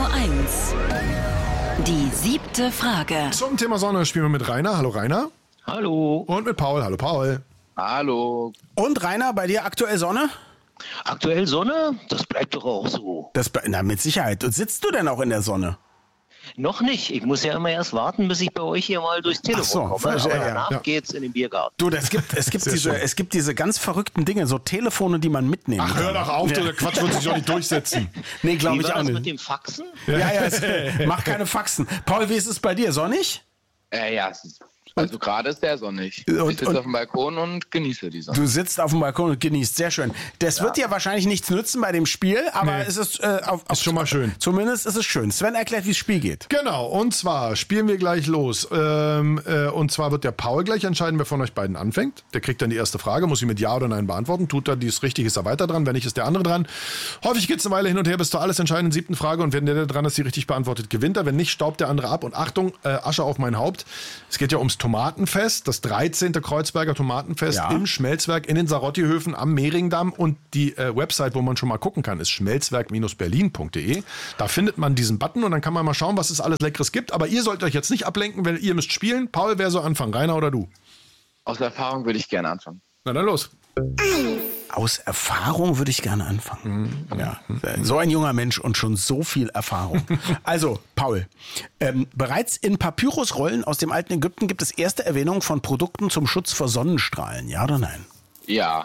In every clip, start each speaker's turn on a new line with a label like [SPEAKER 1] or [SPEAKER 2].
[SPEAKER 1] 1. Die 7. Frage.
[SPEAKER 2] Zum Thema Sonne spielen wir mit Rainer. Hallo Rainer.
[SPEAKER 3] Hallo.
[SPEAKER 2] Und mit Paul. Hallo Paul.
[SPEAKER 4] Hallo.
[SPEAKER 5] Und Rainer, bei dir aktuell Sonne?
[SPEAKER 3] Aktuell Sonne? Das bleibt doch auch so.
[SPEAKER 5] Na, mit Sicherheit. Und sitzt du denn auch in der Sonne?
[SPEAKER 3] Noch nicht. Ich muss ja immer erst warten, bis ich bei euch hier mal durchs Telefon komme. Aber danach geht's in den Biergarten.
[SPEAKER 5] Du, es gibt diese ganz verrückten Dinge, so Telefone, die man mitnehmen kann.
[SPEAKER 2] Hör doch auf, der Quatsch wird sich doch nicht durchsetzen.
[SPEAKER 5] Nee, glaube ich auch
[SPEAKER 3] das
[SPEAKER 5] nicht.
[SPEAKER 3] mit dem Faxen?
[SPEAKER 5] Mach keine Faxen. Paul, wie ist es bei dir? Sonnig?
[SPEAKER 4] Ja, also gerade ist der sonnig. Ich sitze auf dem Balkon und genieße die Sonne.
[SPEAKER 5] Du sitzt auf dem Balkon und genießt. Sehr schön. Das wird dir wahrscheinlich nichts nützen bei dem Spiel, aber es ist,
[SPEAKER 2] ist schon mal schön.
[SPEAKER 5] Zumindest ist es schön. Sven erklärt, wie das Spiel geht.
[SPEAKER 2] Genau, und zwar spielen wir gleich los. Und zwar wird der Paul gleich entscheiden, wer von euch beiden anfängt. Der kriegt dann die erste Frage, muss sie mit Ja oder Nein beantworten. Tut er dies richtig, ist er weiter dran. Wenn nicht, ist der andere dran. Häufig geht es eine Weile hin und her bis zur alles entscheidenden 7. Frage. Und wenn der dran ist, die richtig beantwortet, gewinnt er. Wenn nicht, staubt der andere ab. Und Achtung, Asche auf mein Haupt. Es geht ja ums Tomatenfest. Das 13. Kreuzberger Tomatenfest im Schmelzwerk in den Sarotti-Höfen am Mehringdamm. Und die Website, wo man schon mal gucken kann, ist schmelzwerk-berlin.de. Da findet man diesen Button und dann kann man mal schauen, was es alles Leckeres gibt. Aber ihr sollt euch jetzt nicht ablenken, weil ihr müsst spielen. Paul, wer soll anfangen? Rainer oder du?
[SPEAKER 4] Aus Erfahrung würde ich gerne anfangen.
[SPEAKER 2] Na dann los.
[SPEAKER 5] Aus Erfahrung würde ich gerne anfangen. Ja, so ein junger Mensch und schon so viel Erfahrung. Also, Paul, bereits in Papyrusrollen aus dem alten Ägypten gibt es erste Erwähnungen von Produkten zum Schutz vor Sonnenstrahlen. Ja oder nein?
[SPEAKER 4] Ja.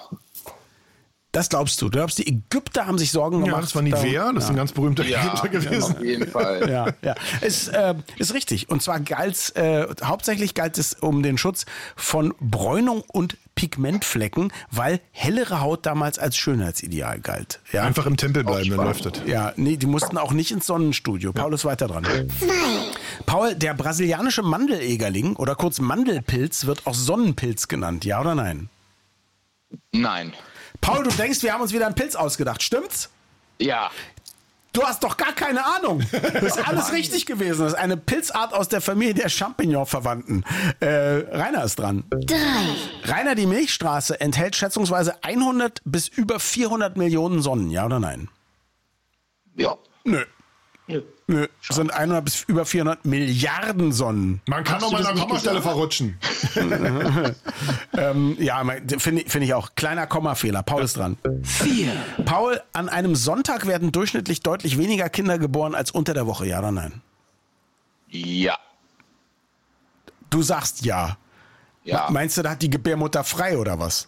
[SPEAKER 5] Das glaubst du? Du glaubst, die Ägypter haben sich Sorgen gemacht?
[SPEAKER 2] Ja, das war Nivea, das ist ein ganz berühmter Ägypter gewesen.
[SPEAKER 4] Auf jeden Fall.
[SPEAKER 5] Ja. Ist richtig. Und zwar hauptsächlich galt es um den Schutz von Bräunung und Pigmentflecken, weil hellere Haut damals als Schönheitsideal galt. Ja?
[SPEAKER 2] Einfach im Tempel bleiben, dann läuft das.
[SPEAKER 5] Ja, nee, die mussten auch nicht ins Sonnenstudio. Paul ist weiter dran. 2. Paul, der brasilianische Mandelegerling oder kurz Mandelpilz wird auch Sonnenpilz genannt. Ja oder nein?
[SPEAKER 4] Nein.
[SPEAKER 5] Paul, du denkst, wir haben uns wieder einen Pilz ausgedacht. Stimmt's?
[SPEAKER 4] Ja.
[SPEAKER 5] Du hast doch gar keine Ahnung. Das ist alles richtig gewesen. Das ist eine Pilzart aus der Familie der Champignon-Verwandten. Rainer ist dran.
[SPEAKER 1] 3.
[SPEAKER 5] Rainer, die Milchstraße enthält schätzungsweise 100 bis über 400 Millionen Sonnen. Ja oder nein?
[SPEAKER 4] Ja.
[SPEAKER 5] Nö. Nö, das sind 100 bis über 400 Milliarden Sonnen.
[SPEAKER 2] Man kann doch mal an der Kommastelle verrutschen.
[SPEAKER 5] Finde ich auch. Kleiner Kommafehler. Paul ist dran.
[SPEAKER 1] 4.
[SPEAKER 5] Paul, an einem Sonntag werden durchschnittlich deutlich weniger Kinder geboren als unter der Woche. Ja oder nein?
[SPEAKER 4] Ja.
[SPEAKER 5] Du sagst ja.
[SPEAKER 4] Ja.
[SPEAKER 5] Meinst du, da hat die Gebärmutter frei oder was?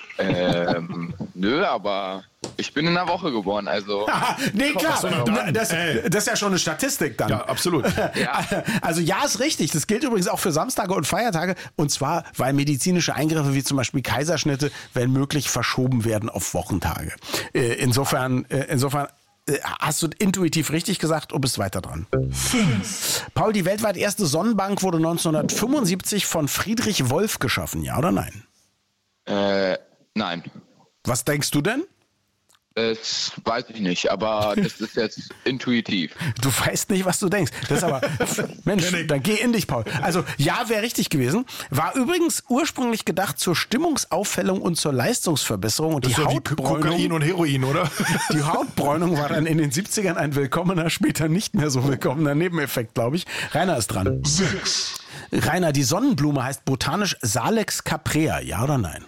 [SPEAKER 4] Nö, aber ich bin in der Woche geboren, also...
[SPEAKER 5] Nee, klar, das ist ja schon eine Statistik dann.
[SPEAKER 2] Ja, absolut.
[SPEAKER 4] Ja.
[SPEAKER 5] Also ja, ist richtig. Das gilt übrigens auch für Samstage und Feiertage. Und zwar, weil medizinische Eingriffe wie zum Beispiel Kaiserschnitte, wenn möglich, verschoben werden auf Wochentage. Insofern hast du intuitiv richtig gesagt und bist weiter dran. 5. Paul, die weltweit erste Sonnenbank wurde 1975 von Friedrich Wolf geschaffen. Ja oder nein?
[SPEAKER 4] Nein.
[SPEAKER 5] Was denkst du denn?
[SPEAKER 4] Das weiß ich nicht, aber das ist jetzt intuitiv.
[SPEAKER 5] Du weißt nicht, was du denkst. Das ist aber, Mensch, dann geh in dich, Paul. Also, ja, wäre richtig gewesen. War übrigens ursprünglich gedacht zur Stimmungsaufhellung und zur Leistungsverbesserung. Und
[SPEAKER 2] Das
[SPEAKER 5] die
[SPEAKER 2] ist ja wie
[SPEAKER 5] Hautbräunung,
[SPEAKER 2] Kokain und Heroin, oder?
[SPEAKER 5] die Hautbräunung war dann in den 70ern ein willkommener, später nicht mehr so willkommener Nebeneffekt, glaube ich. Rainer ist dran.
[SPEAKER 2] 6.
[SPEAKER 5] Rainer, die Sonnenblume heißt botanisch Salix caprea. Ja oder nein?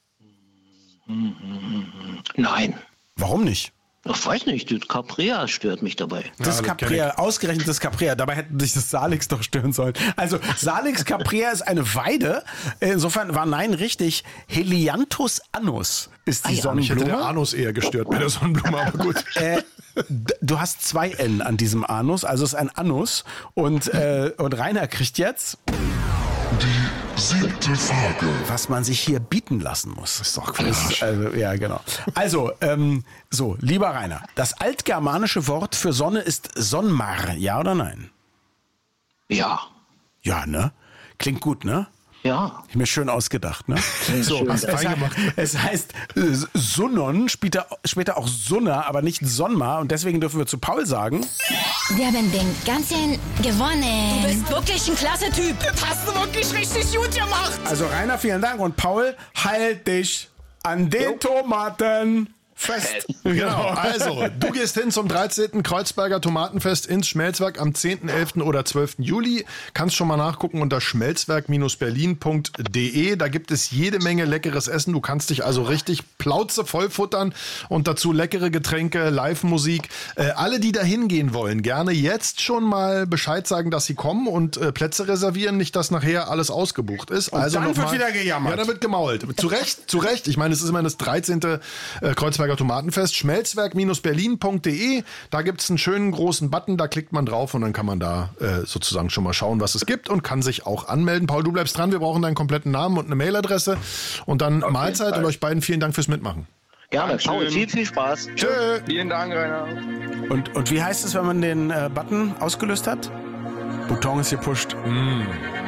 [SPEAKER 3] Nein.
[SPEAKER 5] Warum nicht?
[SPEAKER 3] Ich weiß nicht, das Caprea stört mich dabei.
[SPEAKER 5] Das Caprea, ausgerechnet das Caprea, dabei hätten sich das Salix doch stören sollen. Also Salix caprea ist eine Weide, insofern war nein richtig. Helianthus annus ist die
[SPEAKER 2] Mich hätte
[SPEAKER 5] Sonnenblume.
[SPEAKER 2] der Anus eher gestört bei der Sonnenblume, aber gut.
[SPEAKER 5] Du hast 2 N an diesem Anus, also es ist ein Annus. Und Rainer kriegt jetzt...
[SPEAKER 6] Die 7. Frage.
[SPEAKER 5] Was man sich hier bieten lassen muss.
[SPEAKER 2] Das ist doch Quatsch.
[SPEAKER 5] Ja, genau. Also, lieber Rainer, das altgermanische Wort für Sonne ist Sonmar, ja oder nein?
[SPEAKER 3] Ja.
[SPEAKER 5] Ja, ne? Klingt gut, ne?
[SPEAKER 3] Ja.
[SPEAKER 5] Ich mir schön ausgedacht, ne? So,
[SPEAKER 3] schön.
[SPEAKER 5] es heißt Sunnon, später auch Sunna, aber nicht Sonmar. Und deswegen dürfen wir zu Paul sagen:
[SPEAKER 7] Wir haben den ganzen gewonnen.
[SPEAKER 1] Du bist wirklich ein klasse Typ.
[SPEAKER 7] Das hast du wirklich richtig gut gemacht.
[SPEAKER 5] Also Rainer, vielen Dank. Und Paul, halt dich an den Tomaten Fest.
[SPEAKER 2] Genau, also du gehst hin zum 13. Kreuzberger Tomatenfest ins Schmelzwerk am 10., 11. oder 12. Juli. Kannst schon mal nachgucken unter schmelzwerk-berlin.de. Da gibt es jede Menge leckeres Essen. Du kannst dich also richtig plauzevoll futtern und dazu leckere Getränke, Live-Musik. Alle, die da hingehen wollen, gerne jetzt schon mal Bescheid sagen, dass sie kommen und Plätze reservieren, nicht, dass nachher alles ausgebucht ist.
[SPEAKER 5] Und
[SPEAKER 2] also
[SPEAKER 5] dann
[SPEAKER 2] noch
[SPEAKER 5] wird
[SPEAKER 2] mal,
[SPEAKER 5] wieder gejammert.
[SPEAKER 2] Ja, da wird gemault. Zu Recht. Ich meine, es ist immer das 13. Kreuzberger Tomatenfest. Schmelzwerk-berlin.de. Da gibt es einen schönen großen Button, da klickt man drauf und dann kann man da sozusagen schon mal schauen, was es gibt und kann sich auch anmelden. Paul, du bleibst dran. Wir brauchen deinen kompletten Namen und eine Mailadresse. Und dann Mahlzeit und euch beiden vielen Dank fürs Mitmachen.
[SPEAKER 3] Gerne, Paul, viel Spaß.
[SPEAKER 2] Tschö.
[SPEAKER 4] Vielen Dank, Rainer.
[SPEAKER 5] Und wie heißt es, wenn man den Button ausgelöst hat? Bouton ist gepusht.